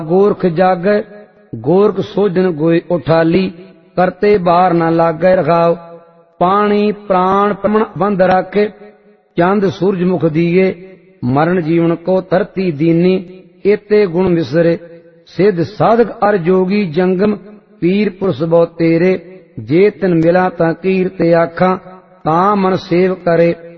गोरख जागै गोरख सोजन गोय उठाली, करते बार न लागै रखाव। पानी प्राण प्रमण बंद राखे, चंद सूरज मुख दिए, मरण जीवन को धरती दीनी। एते गुण विसरे सिद्ध साधक अर जोगी, जंगम पीर पुरुष बहु तेरे। जे तिन मिला तां कीरते आखा, तां मन सेव करे।